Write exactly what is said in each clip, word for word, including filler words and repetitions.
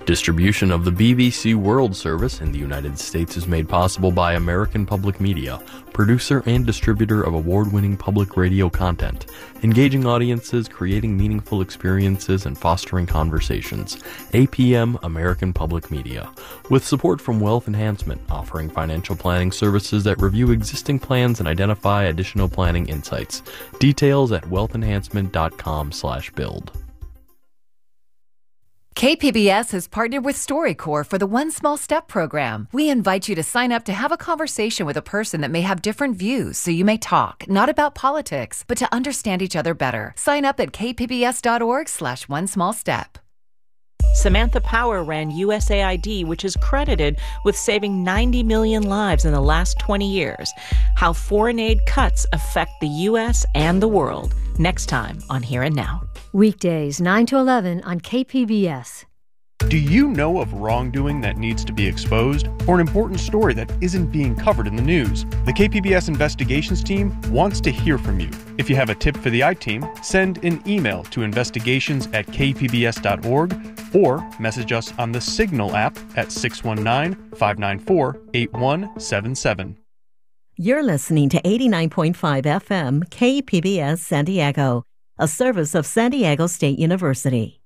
Distribution of the B B C World Service in the United States is made possible by American Public Media, producer and distributor of award-winning public radio content, engaging audiences, creating meaningful experiences, and fostering conversations. A P M American Public Media, with support from Wealth Enhancement, offering financial planning services that review existing plans and identify additional planning insights. Details at wealth enhancement dot com slash build. K P B S has partnered with StoryCorps for the One Small Step program. We invite you to sign up to have a conversation with a person that may have different views, so you may talk, not about politics, but to understand each other better. Sign up at k p b s dot org slash one small step. Samantha Power ran U S A I D, which is credited with saving ninety million lives in the last twenty years. How foreign aid cuts affect the U S and the world. Next time on Here and Now. Weekdays, nine to eleven on K P B S. Do you know of wrongdoing that needs to be exposed, or an important story that isn't being covered in the news? The K P B S investigations team wants to hear from you. If you have a tip for the I-Team, send an email to investigations at k p b s dot org or message us on the Signal app at six one nine, five nine four, eight one seven seven. You're listening to eighty-nine point five F M K P B S San Diego, a service of San Diego State University.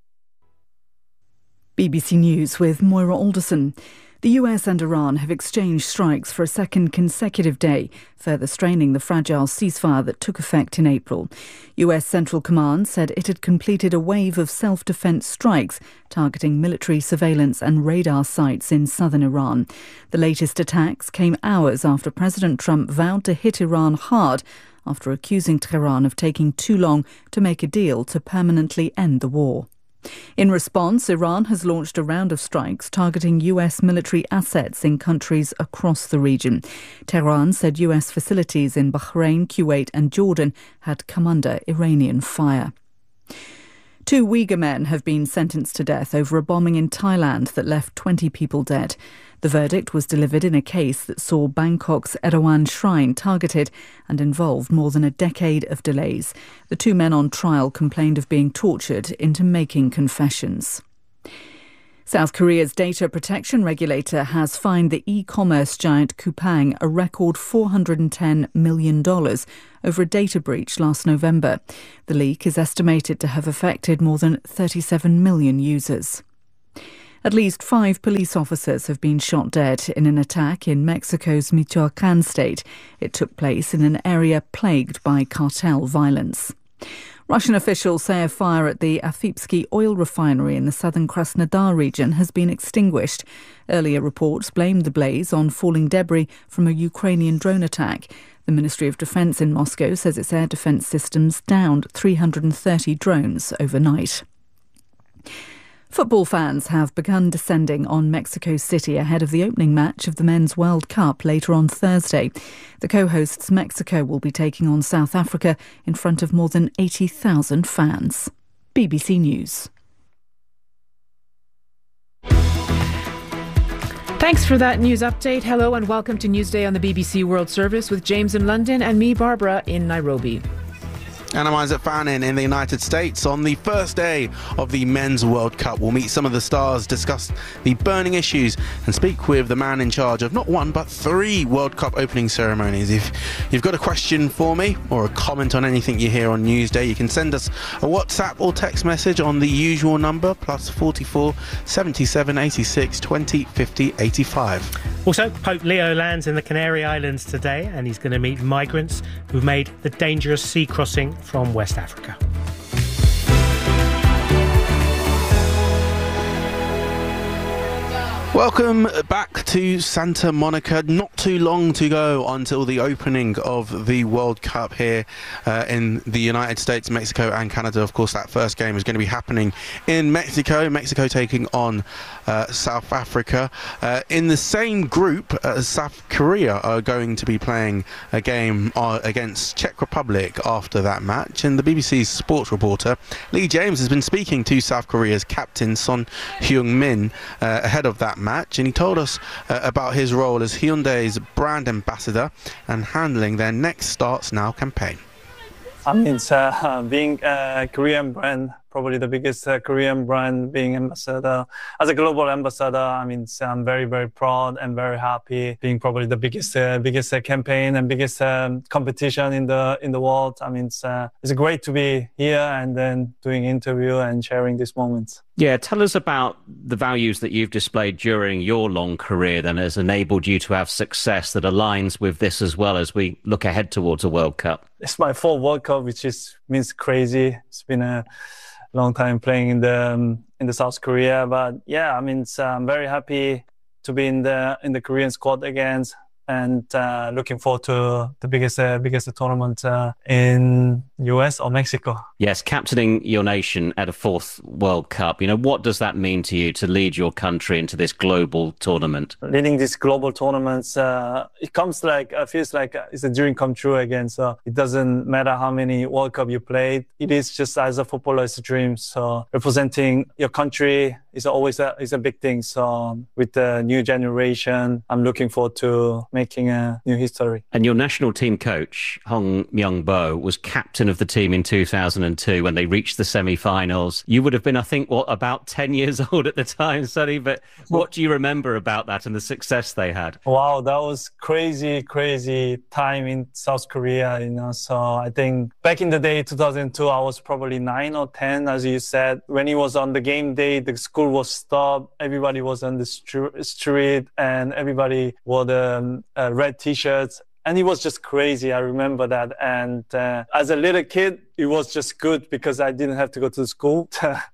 B B C News with Moira Alderson. The U S and Iran have exchanged strikes for a second consecutive day, further straining the fragile ceasefire that took effect in April. U S Central Command said it had completed a wave of self-defense strikes targeting military surveillance and radar sites in southern Iran. The latest attacks came hours after President Trump vowed to hit Iran hard after accusing Tehran of taking too long to make a deal to permanently end the war. In response, Iran has launched a round of strikes targeting U S military assets in countries across the region. Tehran said U S facilities in Bahrain, Kuwait and Jordan had come under Iranian fire. Two Uyghur men have been sentenced to death over a bombing in Thailand that left twenty people dead. The verdict was delivered in a case that saw Bangkok's Erdogan Shrine targeted and involved more than a decade of delays. The two men on trial complained of being tortured into making confessions. South Korea's data protection regulator has fined the e-commerce giant Coupang a record four hundred ten million dollars over a data breach last November. The leak is estimated to have affected more than thirty-seven million users. At least five police officers have been shot dead in an attack in Mexico's Michoacán state. It took place in an area plagued by cartel violence. Russian officials say a fire at the Afipsky oil refinery in the southern Krasnodar region has been extinguished. Earlier reports blamed the blaze on falling debris from a Ukrainian drone attack. The Ministry of Defense in Moscow says its air defense systems downed three hundred thirty drones overnight. Football fans have begun descending on Mexico City ahead of the opening match of the Men's World Cup later on Thursday. The co-hosts Mexico will be taking on South Africa in front of more than eighty thousand fans. B B C News. Thanks for that news update. Hello and welcome to Newsday on the B B C World Service with James in London and me, Barbara, in Nairobi. And I'm Isaac Fannin in the United States. On the first day of the Men's World Cup, we'll meet some of the stars, discuss the burning issues and speak with the man in charge of not one but three World Cup opening ceremonies. If you've got a question for me or a comment on anything you hear on Newsday, you can send us a WhatsApp or text message on the usual number, plus forty-four, seventy-seven, eighty-six, twenty, fifty, eighty-five. Also, Pope Leo lands in the Canary Islands today and he's going to meet migrants who've made the dangerous sea crossing from West Africa. Welcome back to Santa Monica. Not too long to go until the opening of the World Cup here uh, in the United States, Mexico and Canada. Of course, that first game is going to be happening in Mexico. Mexico taking on uh, South Africa. Uh, in the same group, uh, South Korea are going to be playing a game uh, against Czech Republic after that match. And the B B C's sports reporter, Lee James, has been speaking to South Korea's captain, Son Heung-min, uh, ahead of that match, and he told us uh, about his role as Hyundai's brand ambassador and handling their Next Starts Now campaign. I mean, uh, being a Korean brand probably the biggest uh, Korean brand being ambassador. As a global ambassador, I mean, so I'm very, very proud and very happy being probably the biggest uh, biggest uh, campaign and biggest um, competition in the in the world. I mean, it's, uh, it's great to be here and then doing interview and sharing these moments. Yeah, tell us about the values that you've displayed during your long career that has enabled you to have success that aligns with this as well as we look ahead towards a World Cup. It's my fourth World Cup, which is means crazy. It's been a long time playing in the um, in the South Korea, but yeah, I mean, it's, uh, I'm very happy to be in the in the Korean squad again. And uh, looking forward to the biggest uh, biggest tournament uh, in U S or Mexico. Yes, captaining your nation at a fourth World Cup. You know, what does that mean to you to lead your country into this global tournament? Leading these global tournaments, uh, it comes like, it feels like it's a dream come true again. So it doesn't matter how many World Cup you played. It is just as a footballer, it's a dream. So representing your country is always a, is a big thing. So with the new generation, I'm looking forward to making a new history. And your national team coach, Hong Myung-bo, was captain of the team in two thousand two when they reached the semi-finals. You would have been, I think, what, about ten years old at the time, Sonny, but what do you remember about that and the success they had? Wow, that was crazy, crazy time in South Korea, you know. So I think back in the day, two thousand two, I was probably nine or ten, as you said. When it was on the game day, the school was stopped. Everybody was on the str- street and everybody wore the um, uh, red t-shirts. And it was just crazy. I remember that. And uh, as a little kid, it was just good because I didn't have to go to school.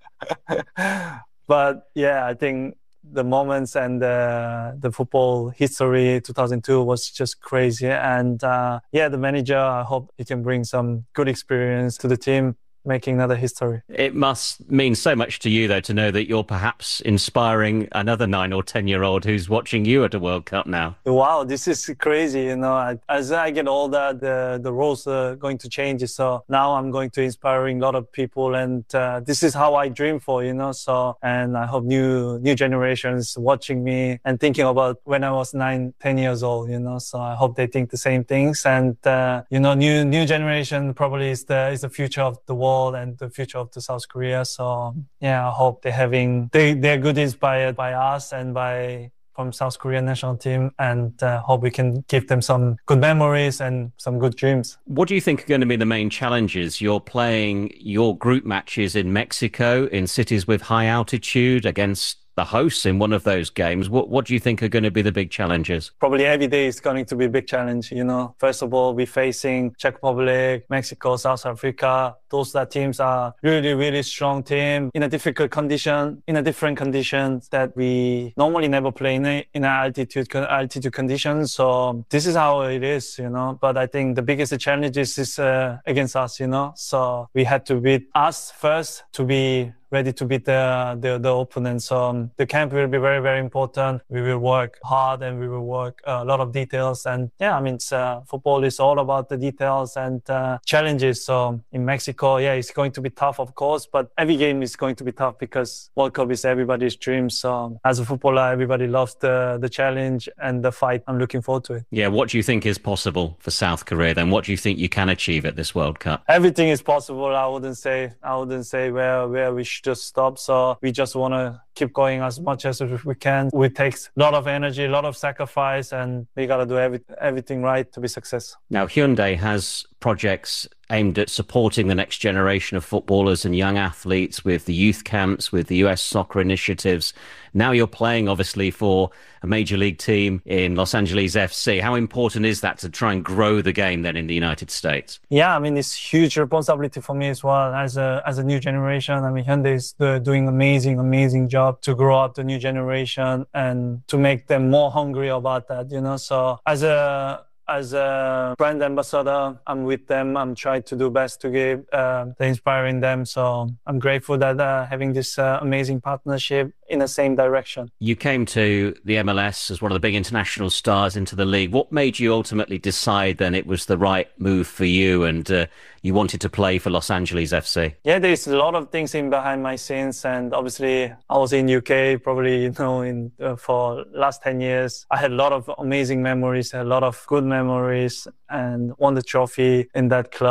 But yeah, I think the moments and uh, the football history two thousand two was just crazy. And uh, yeah, the manager, I hope he can bring some good experience to the team, making another history. It must mean so much to you, though, to know that you're perhaps inspiring another nine or ten-year-old who's watching you at a World Cup now. Wow, this is crazy. You know, I, as I get older, the the roles are going to change. So now I'm going to inspiring a lot of people, and uh, this is how I dream for. You know, so and I hope new new generations watching me and thinking about when I was nine, ten years old. You know, so I hope they think the same things. And uh, you know, new new generation probably is the is the future of the world and the future of the South Korea. So yeah, I hope they're having they they're good inspired by us and by from South Korean national team, and uh, hope we can give them some good memories and some good dreams. What do you think are going to be the main challenges? You're playing your group matches in Mexico in cities with high altitude against the hosts in one of those games. What what do you think are going to be the big challenges? Probably every day is going to be a big challenge. You know, first of all, we're facing Czech Republic, Mexico, South Africa. Those that teams are really, really strong team in a difficult condition, in a different conditions that we normally never play in a, in an altitude altitude conditions. So this is how it is, you know. But I think the biggest challenge is, is uh, against us, you know. So we had to beat us first to be ready to beat the, the, the opponent. So um, the camp will be very, very important. We will work hard and we will work uh, a lot of details. And yeah, I mean, it's, uh, football is all about the details and uh, challenges. So in Mexico, yeah, it's going to be tough, of course, but every game is going to be tough because World Cup is everybody's dream. So um, as a footballer, everybody loves the, the challenge and the fight. I'm looking forward to it. Yeah, what do you think is possible for South Korea then? What do you think you can achieve at this World Cup? Everything is possible. I wouldn't say, I wouldn't say where, where we should just stop. So we just want to keep going as much as we can. It takes a lot of energy, a lot of sacrifice, and we got to do every, everything right to be successful. Now, Hyundai has projects aimed at supporting the next generation of footballers and young athletes with the youth camps, with the U S soccer initiatives. Now you're playing, obviously, for a major league team in Los Angeles F C. How important is that to try and grow the game then in the United States? Yeah, I mean, it's huge responsibility for me as well as a as a new generation. I mean, Hyundai is uh, doing amazing, amazing job to grow up the new generation and to make them more hungry about that, you know. So as a As a brand ambassador, I'm with them. I'm trying to do best to give, uh, to inspiring them. So I'm grateful that uh, having this uh, amazing partnership in the same direction. You came to the M L S as one of the big international stars into the league. What made you ultimately decide then it was the right move for you and uh, you wanted to play for Los Angeles F C? Yeah, there's a lot of things in behind my scenes, and obviously I was in U K probably, you know, in uh, for last ten years. I had a lot of amazing memories, a lot of good memories, and won the trophy in that club.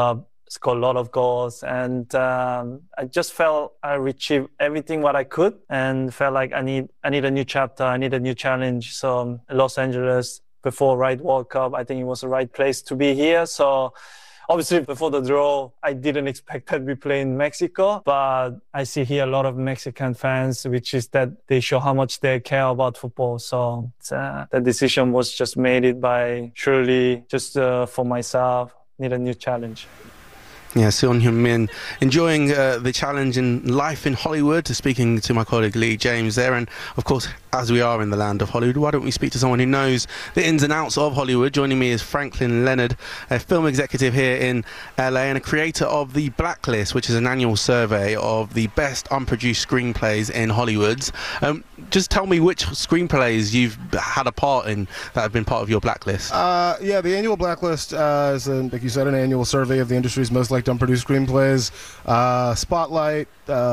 scored a lot of goals, and um, I just felt I achieved everything what I could, and felt like I need I need a new chapter, I need a new challenge. So um, Los Angeles before right World Cup, I think it was the right place to be here. So obviously before the draw, I didn't expect that we play in Mexico, but I see here a lot of Mexican fans, which is that they show how much they care about football. So uh, the decision was just made it by surely just uh, for myself, need a new challenge. Yeah, Son Heung-min enjoying uh, the challenge in life in Hollywood, speaking to my colleague Lee James there. And of course, as we are in the land of Hollywood, why don't we speak to someone who knows the ins and outs of Hollywood? Joining me is Franklin Leonard, a film executive here in L A and a creator of The Blacklist, which is an annual survey of the best unproduced screenplays in Hollywood. Um, just tell me which screenplays you've had a part in that have been part of your Blacklist. Uh, yeah, the annual Blacklist uh, is, a, like you said, an annual survey of the industry's most liked unproduced screenplays. Uh, Spotlight,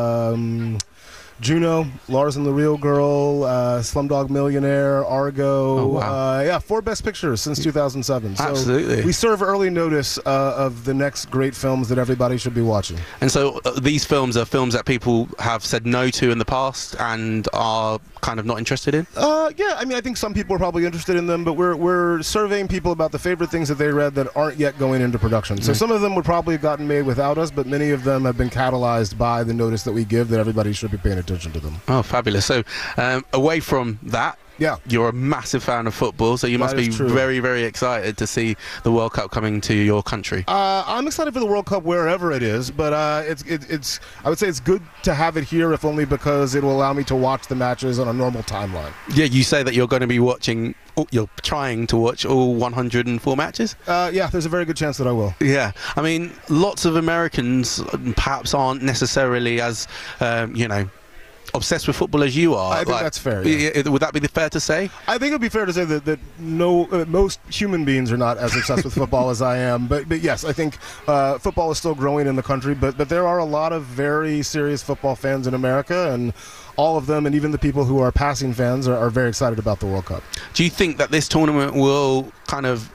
um, Juno, Lars and the Real Girl, uh, Slumdog Millionaire, Argo. Oh, wow. uh, yeah, four Best Pictures since two thousand seven. So Absolutely. we serve early notice uh, of the next great films that everybody should be watching. And so uh, these films are films that people have said no to in the past and are kind of not interested in? Uh, yeah, I mean, I think some people are probably interested in them, but we're, we're surveying people about the favorite things that they read that aren't yet going into production. So Mm. some of them would probably have gotten made without us, but many of them have been catalyzed by the notice that we give that everybody should be paying attention to them. Oh, fabulous. So um, away from that, yeah, you're a massive fan of football, so you That must be is true. very, very excited to see the World Cup coming to your country. Uh, I'm excited for the World Cup wherever it is, but uh, it's it, it's I would say it's good to have it here, if only because it will allow me to watch the matches on a normal timeline. Yeah, you say that you're going to be watching, you're trying to watch all one hundred four matches? Uh, yeah, there's a very good chance that I will. Yeah, I mean, lots of Americans perhaps aren't necessarily as, um, you know, obsessed with football as you are. I think Like, that's fair, yeah. Would that be fair to say? I think it would be fair to say that, that no, uh, most human beings are not as obsessed with football as I am. But, but yes, I think uh, football is still growing in the country, but, but there are a lot of very serious football fans in America, and all of them, and even the people who are passing fans, are, are very excited about the World Cup. Do you think that this tournament will kind of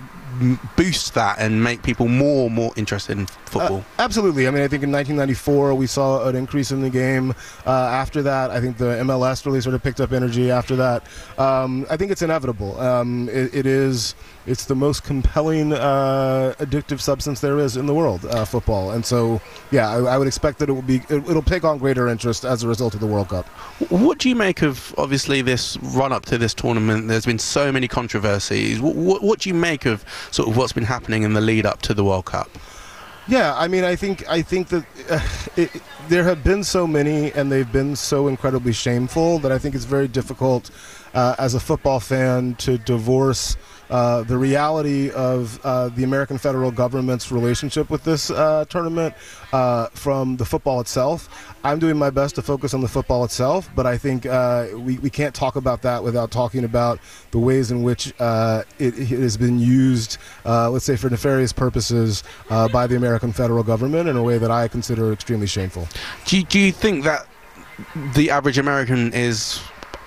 boost that and make people more and more interested in football? Uh, absolutely. I mean, I think in nineteen ninety-four we saw an increase in the game. Uh, after that, I think the M L S really sort of picked up energy after that. Um, I think it's inevitable. Um, it, it is. It's the most compelling uh, addictive substance there is in the world, uh, football. And so, yeah, I, I would expect that it will be. It, it'll take on greater interest as a result of the World Cup. What do you make of, obviously, this run-up to this tournament? There's been so many controversies. What, what, what do you make of sort of what's been happening in the lead-up to the World Cup? Yeah, I mean, I think I think that uh, it, it, there have been so many, and they've been so incredibly shameful that I think it's very difficult uh, as a football fan to divorce Uh, the reality of uh, the American federal government's relationship with this uh, tournament uh, from the football itself. I'm doing my best to focus on the football itself, but I think uh, we, we can't talk about that without talking about the ways in which uh, it, it has been used, uh, let's say, for nefarious purposes uh, by the American federal government in a way that I consider extremely shameful. Do you, do you think that the average American is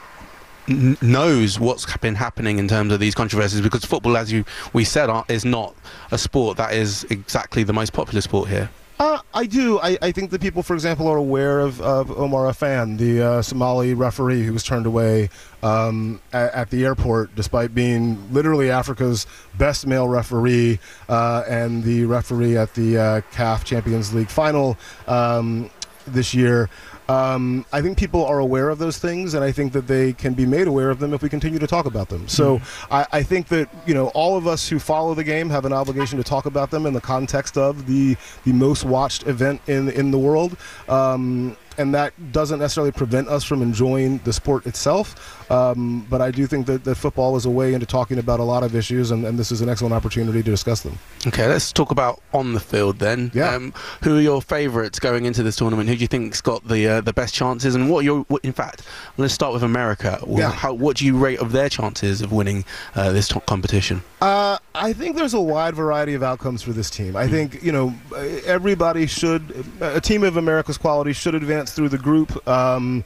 knows what's been happening in terms of these controversies? Because football, as you we said, is not a sport that is exactly the most popular sport here. Uh, I do. I, I think that people, for example, are aware of, of Omar Afan, the uh, Somali referee who was turned away um, at, at the airport despite being literally Africa's best male referee uh, and the referee at the uh, C A F Champions League final um, this year. Um, I think people are aware of those things, and I think that they can be made aware of them if we continue to talk about them. So mm-hmm. I, I think that, you know, all of us who follow the game have an obligation to talk about them in the context of the the most watched event in in the world. Um, and that doesn't necessarily prevent us from enjoying the sport itself. Um, but I do think that, that football is a way into talking about a lot of issues, and, and this is an excellent opportunity to discuss them. Okay, let's talk about on the field then. Yeah. Um, who are your favourites going into this tournament? Who do you think's got the uh, the best chances? And what are your, what, in fact, let's start with America. Yeah. How, what do you rate of their chances of winning uh, this top competition? Uh, I think there's a wide variety of outcomes for this team. I mm. think, you know, everybody should, a team of America's quality should advance through the group. Um,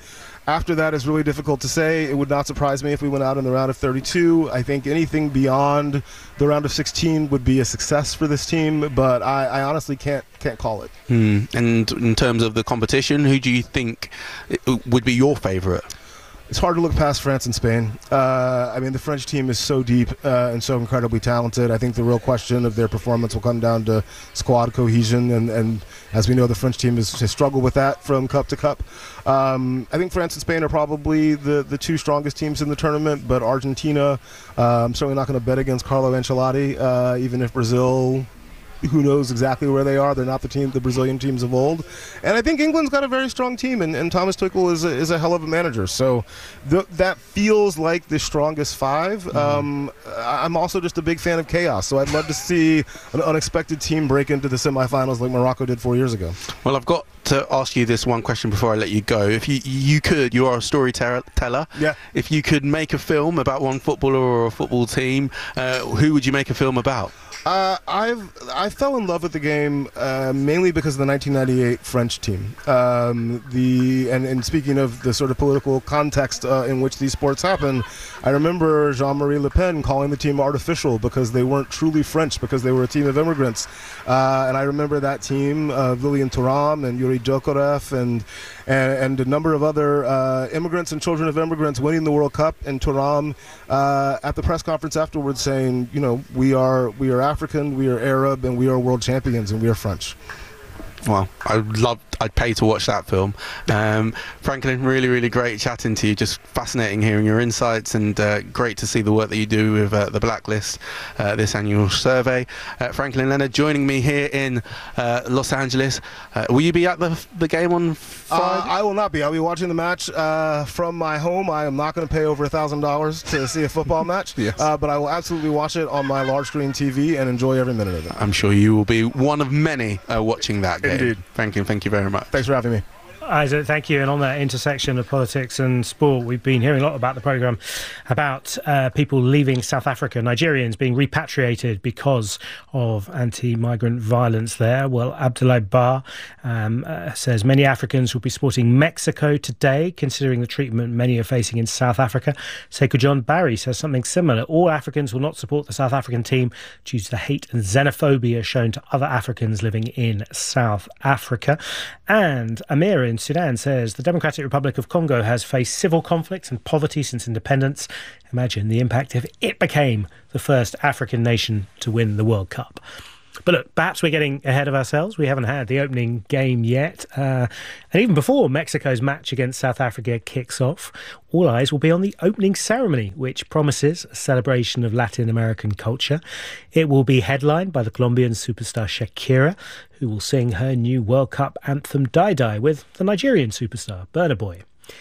After that is really difficult to say. It would not surprise me if we went out in the round of thirty-two. I think anything beyond the round of sixteen would be a success for this team, but I, I honestly can't can't call it. Hmm. And in terms of the competition, who do you think would be your favourite? It's hard to look past France and Spain. Uh, I mean, the French team is so deep uh, and so incredibly talented. I think the real question of their performance will come down to squad cohesion, and, and as we know, the French team has, has struggled with that from cup to cup. Um, I think France and Spain are probably the, the two strongest teams in the tournament, but Argentina, uh, I'm certainly not going to bet against Carlo Ancelotti, uh, even if Brazil... who knows exactly where they are. They're not the team, the Brazilian teams of old. And I think England's got a very strong team, and, and Thomas Tuchel is a, is a hell of a manager. So th- that feels like the strongest five. Mm-hmm. Um, I'm also just a big fan of chaos, so I'd love to see an unexpected team break into the semifinals like Morocco did four years ago. Well, I've got to ask you this one question before I let you go. If you you could, you are a storyteller. Yeah. If you could make a film about one footballer or a football team, uh, who would you make a film about? Uh, I've I fell in love with the game uh, mainly because of the nineteen ninety-eight French team. Um, the and, and speaking of the sort of political context uh, in which these sports happen, I remember Jean-Marie Le Pen calling the team artificial because they weren't truly French, because they were a team of immigrants. Uh, and I remember that team, uh, William Thuram and Yuri Djokovic and, and and a number of other uh, immigrants and children of immigrants winning the World Cup. And Thuram uh, at the press conference afterwards saying, you know, we are we are African, we are Arab, and we are world champions, and we are French. Well, I'd love, I'd pay to watch that film. Um, Franklin, really, really great chatting to you. Just fascinating hearing your insights, and uh, great to see the work that you do with uh, the Blacklist, uh, this annual survey. Uh, Franklin Leonard joining me here in uh, Los Angeles. Uh, will you be at the the game on Friday? Uh, I will not be. I'll be watching the match uh, from my home. I am not going to pay over a thousand dollars to see a football match. Yes. uh, but I will absolutely watch it on my large screen T V and enjoy every minute of it. I'm sure you will be one of many uh, watching that game. Indeed. Franklin, thank you very much. Thanks for having me. Isaac, thank you. And on that intersection of politics and sport, we've been hearing a lot about the programme about uh, people leaving South Africa, Nigerians being repatriated because of anti-migrant violence there. Well, Abdoulaye Ba um, uh, says many Africans will be supporting Mexico today, considering the treatment many are facing in South Africa. Sekou John Barry says something similar. All Africans will not support the South African team due to the hate and xenophobia shown to other Africans living in South Africa. And Amir in Sudan says the Democratic Republic of Congo has faced civil conflicts and poverty since independence. Imagine the impact if it became the first African nation to win the World Cup. But look, perhaps we're getting ahead of ourselves. We haven't had the opening game yet. Uh, and even before Mexico's match against South Africa kicks off, all eyes will be on the opening ceremony, which promises a celebration of Latin American culture. It will be headlined by the Colombian superstar Shakira, who will sing her new World Cup anthem Die Die with the Nigerian superstar Burna Boy.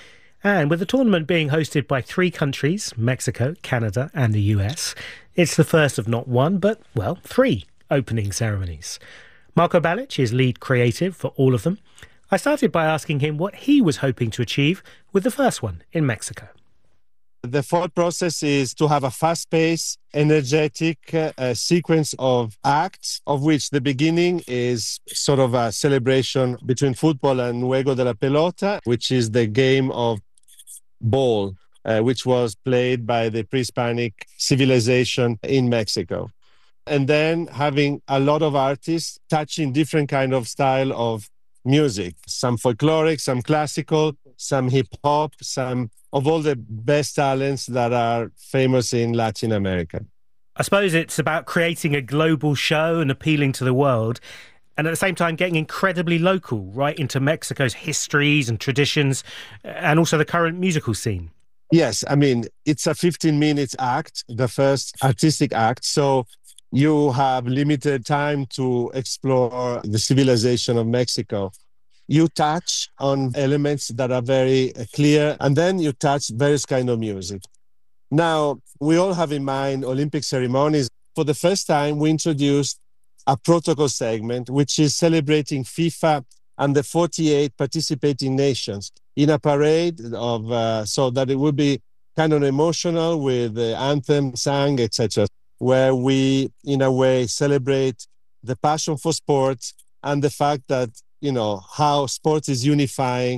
And with the tournament being hosted by three countries, Mexico, Canada and the U S, it's the first of not one, but, well, three opening ceremonies. Marco Balic is lead creative for all of them. I started by asking him what he was hoping to achieve with the first one in Mexico. The thought process is to have a fast-paced, energetic uh, sequence of acts, of which the beginning is sort of a celebration between football and Juego de la Pelota, which is the game of ball, uh, which was played by the pre-Hispanic civilization in Mexico. And then having a lot of artists touching different kind of style of music, some folkloric, some classical, some hip-hop, some of all the best talents that are famous in Latin America. I suppose it's about creating a global show and appealing to the world, and at the same time getting incredibly local, right into Mexico's histories and traditions, and also the current musical scene. Yes, I mean, it's a fifteen minutes act, the first artistic act, so you have limited time to explore the civilization of Mexico. You touch on elements that are very clear, and then you touch various kinds of music. Now, we all have in mind Olympic ceremonies. For the first time, we introduced a protocol segment, which is celebrating FIFA and the forty-eight participating nations in a parade of, uh, so that it would be kind of emotional with the anthem sang, et cetera, where we, in a way, celebrate the passion for sports and the fact that, you know, how sport is unifying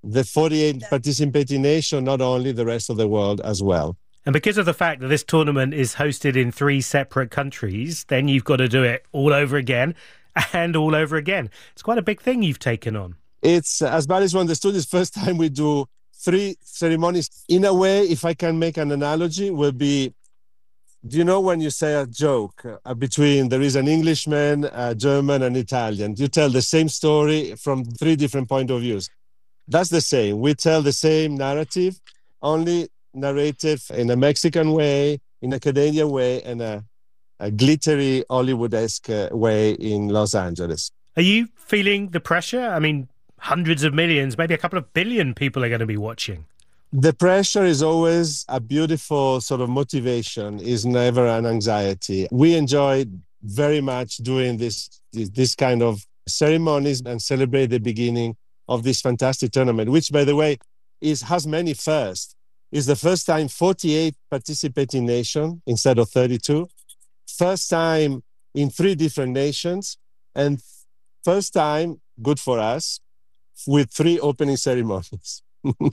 the forty-eight participating nation, not only the rest of the world as well. And because of the fact that this tournament is hosted in three separate countries, then you've got to do it all over again and all over again. It's quite a big thing you've taken on. It's, as bad as we understood, it's the first time we do three ceremonies. In a way, if I can make an analogy, will be, do you know when you say a joke uh, between there is an Englishman, a German, and Italian? You tell the same story from three different point of views. That's the same. We tell the same narrative, only narrated in a Mexican way, in a Canadian way, and a, a glittery Hollywood-esque uh, way in Los Angeles. Are you feeling the pressure? I mean, hundreds of millions, maybe a couple of billion people are going to be watching. The pressure is always a beautiful sort of motivation, is never an anxiety. We enjoy very much doing this, this kind of ceremonies and celebrate the beginning of this fantastic tournament, which, by the way, is has many firsts. It's the first time forty-eight participating nations instead of thirty-two. First time in three different nations. And first time, good for us, with three opening ceremonies.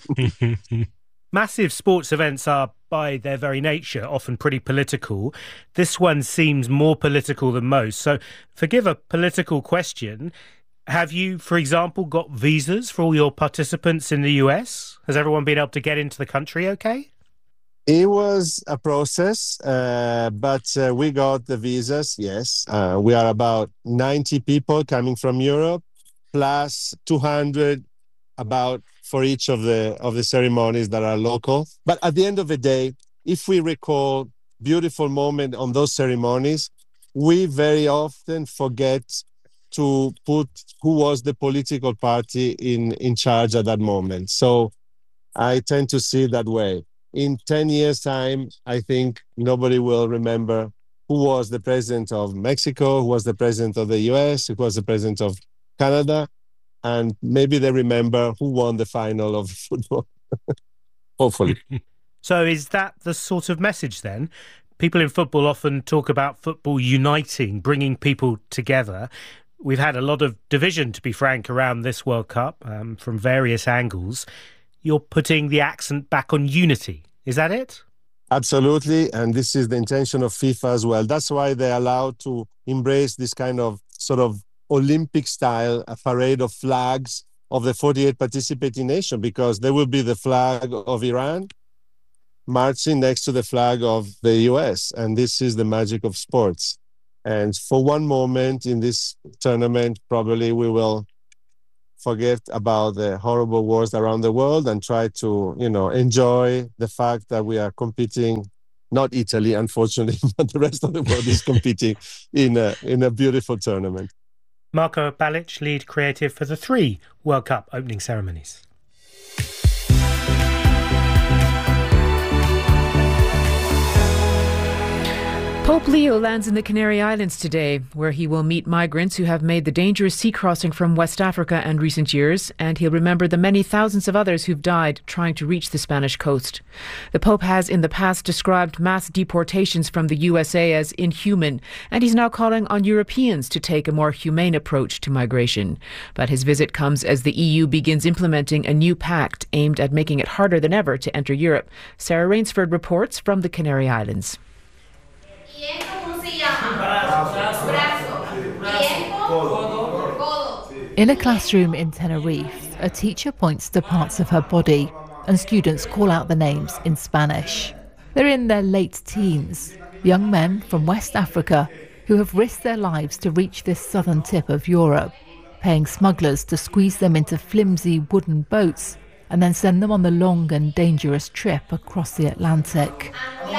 Massive sports events are, by their very nature, often pretty political. This one seems more political than most. So forgive a political question. Have you, for example, got visas for all your participants in the U S? Has everyone been able to get into the country okay? It was a process, uh, but uh, we got the visas, yes. Uh, we are about ninety people coming from Europe, plus two hundred about for each of the of the ceremonies that are local. But at the end of the day, if we recall beautiful moment on those ceremonies, we very often forget to put who was the political party in, in charge at that moment. So I tend to see it that way. In ten years' time, I think nobody will remember who was the president of Mexico, who was the president of the U S, who was the president of Canada, and maybe they remember who won the final of football. Hopefully. So is that the sort of message then? People in football often talk about football uniting, bringing people together. We've had a lot of division, to be frank, around this World Cup um, from various angles. You're putting the accent back on unity. Is that it? Absolutely. And this is the intention of FIFA as well. That's why they're allowed to embrace this kind of sort of Olympic style, a parade of flags of the forty-eight participating nations, because there will be the flag of Iran marching next to the flag of the U S. And this is the magic of sports. And for one moment in this tournament, probably we will forget about the horrible wars around the world and try to, you know, enjoy the fact that we are competing, not Italy, unfortunately, but the rest of the world is competing in a, in a beautiful tournament. Marko Balic, lead creative for the three World Cup opening ceremonies. Pope Leo lands in the Canary Islands today, where he will meet migrants who have made the dangerous sea crossing from West Africa in recent years, and he'll remember the many thousands of others who've died trying to reach the Spanish coast. The Pope has in the past described mass deportations from the U S A as inhuman, and he's now calling on Europeans to take a more humane approach to migration. But his visit comes as the E U begins implementing a new pact aimed at making it harder than ever to enter Europe. Sarah Rainsford reports from the Canary Islands. In a classroom in Tenerife, a teacher points to parts of her body and students call out the names in Spanish. They're in their late teens, young men from West Africa who have risked their lives to reach this southern tip of Europe, paying smugglers to squeeze them into flimsy wooden boats and then send them on the long and dangerous trip across the Atlantic.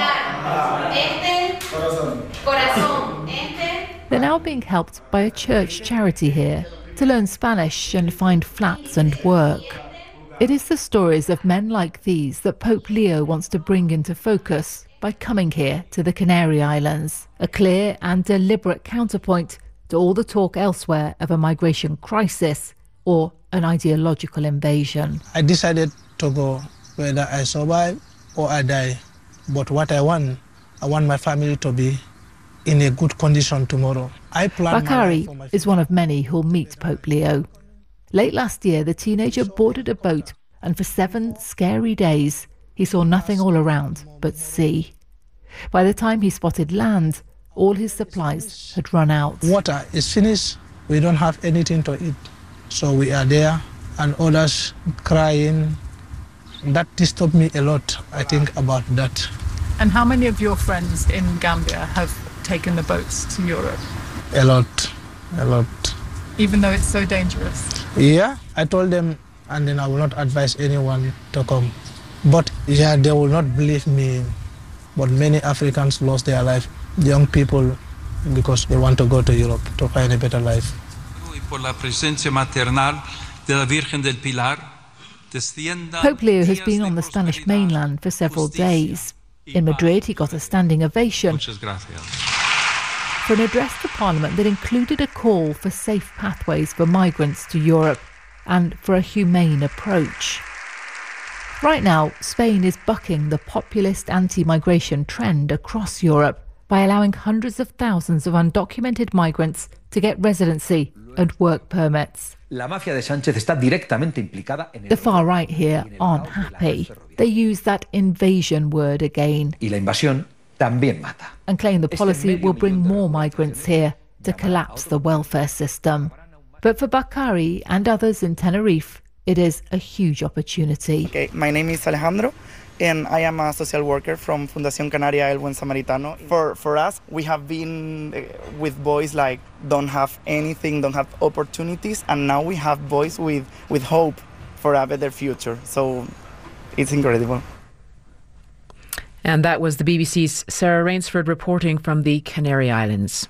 They're now being helped by a church charity here to learn Spanish and find flats and work. It is the stories of men like these that Pope Leo wants to bring into focus by coming here to the Canary Islands, a clear and deliberate counterpoint to all the talk elsewhere of a migration crisis or an ideological invasion. I decided to go whether I survive or I die. But what I want, I want my family to be in a good condition tomorrow. I plan Bakari is one of many who'll meet Pope Leo. Late last year, the teenager boarded a boat and for seven scary days, he saw nothing all around but sea. By the time he spotted land, all his supplies had run out. Water is finished. We don't have anything to eat. So we are there, and others crying. That disturbed me a lot, I think, about that. And how many of your friends in Gambia have taken the boats to Europe? A lot, a lot. Even though it's so dangerous? Yeah, I told them, and then I will not advise anyone to come. But yeah, they will not believe me. But many Africans lost their life, young people, because they want to go to Europe to find a better life. Pope Leo has been on the Spanish mainland for several days. In Madrid, he got a standing ovation for an address to Parliament that included a call for safe pathways for migrants to Europe and for a humane approach. Right now, Spain is bucking the populist anti-migration trend across Europe by allowing hundreds of thousands of undocumented migrants to get residency and work permits. La mafia de Sánchez está directamente implicada en el... The far right here aren't happy. They use that invasion word again. Y la invasión también mata. And claim the policy will bring more migrants here to collapse the welfare system. But for Bakari and others in Tenerife, it is a huge opportunity. Okay, my name is Alejandro, and I am a social worker from Fundación Canaria El Buen Samaritano. For for us, we have been with boys like don't have anything, don't have opportunities, and now we have boys with, with hope for a better future. So it's incredible. And that was the B B C's Sarah Rainsford reporting from the Canary Islands.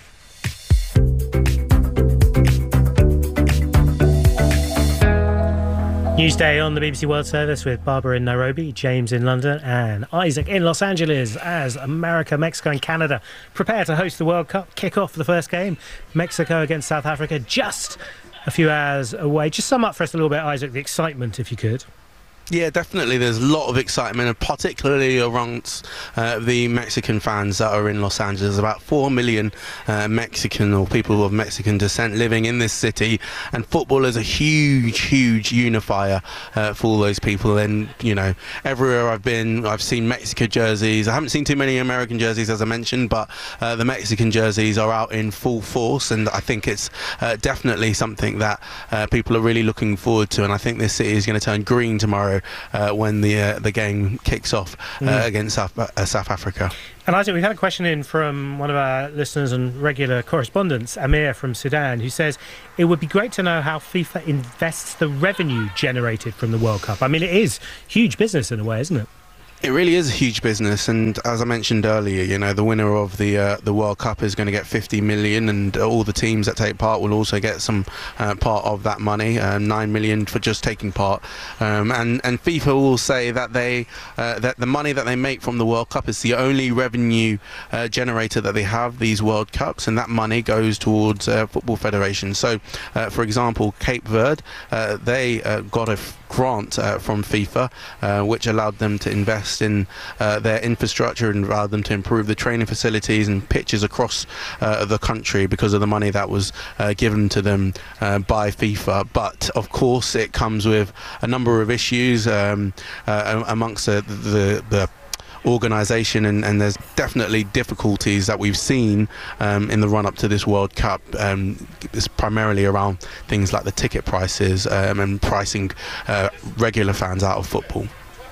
Newsday on the B B C World Service with Barbara in Nairobi, James in London and Isaac in Los Angeles as America, Mexico and Canada prepare to host the World Cup. Kick off the first game, Mexico against South Africa, just a few hours away. Just sum up for us a little bit, Isaac, the excitement, if you could. Yeah, definitely. There's a lot of excitement, particularly amongst uh, the Mexican fans that are in Los Angeles. About four million uh, Mexican or people of Mexican descent living in this city, and football is a huge, huge unifier uh, for all those people. And you know, everywhere I've been, I've seen Mexican jerseys. I haven't seen too many American jerseys, as I mentioned, but uh, the Mexican jerseys are out in full force, and I think it's uh, definitely something that uh, people are really looking forward to. And I think this city is going to turn green tomorrow. Uh, when the uh, the game kicks off uh, mm. against South, uh, South Africa. And Isaac, we've had a question in from one of our listeners and regular correspondents, Amir from Sudan, who says it would be great to know how FIFA invests the revenue generated from the World Cup. I mean, it is huge business in a way, isn't it? It really is a huge business, and as I mentioned earlier, you know, the winner of the uh, the World Cup is going to get fifty million, and all the teams that take part will also get some uh, part of that money, uh, nine million for just taking part. Um, and and FIFA will say that they uh, that the money that they make from the World Cup is the only revenue uh, generator that they have, these World Cups, and that money goes towards uh, football federations. So, uh, for example, Cape Verde, uh, they uh, got a grant uh, from FIFA, uh, which allowed them to invest in uh, their infrastructure and allowed them to improve the training facilities and pitches across uh, the country because of the money that was uh, given to them uh, by FIFA. But of course it comes with a number of issues um, uh, amongst the, the, the organisation, and, and there's definitely difficulties that we've seen um, in the run-up to this World Cup. Um, it's primarily around things like the ticket prices um, and pricing uh, regular fans out of football.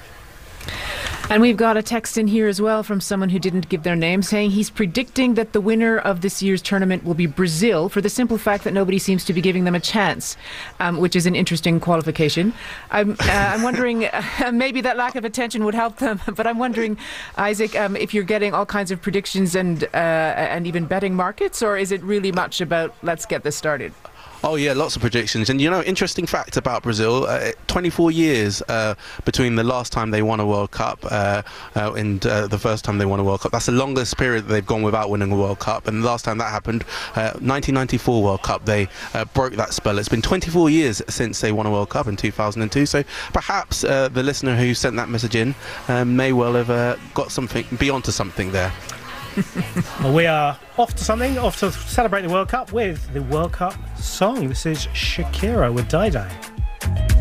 And we've got a text in here as well from someone who didn't give their name, saying he's predicting that the winner of this year's tournament will be Brazil, for the simple fact that nobody seems to be giving them a chance, um, which is an interesting qualification. I'm, uh, I'm wondering, uh, maybe that lack of attention would help them, but I'm wondering, Isaac, um, if you're getting all kinds of predictions and, uh, and even betting markets, or is it really much about let's get this started? Oh yeah, lots of predictions. And you know, interesting fact about Brazil, uh, twenty-four years uh, between the last time they won a World Cup uh, uh, and uh, the first time they won a World Cup. That's the longest period that they've gone without winning a World Cup. And the last time that happened, uh, nineteen ninety-four World Cup, they uh, broke that spell. It's been twenty-four years since they won a World Cup in two thousand two. So perhaps uh, the listener who sent that message in um, may well have uh, got something, be onto something there. Well, we are off to something, off to celebrate the World Cup with the World Cup song. This is Shakira with Die Die.